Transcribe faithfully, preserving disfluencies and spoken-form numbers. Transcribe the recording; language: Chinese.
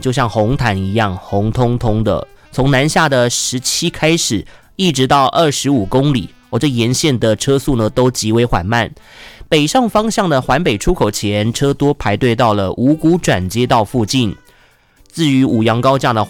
就像红毯一样红彤彤的，从南下的十七开始，一直到二十五公里，哦，这沿线的车速呢都极为缓慢。北上方向的环北出口前，车多排队到了五股转接道附近。至于五杨高架的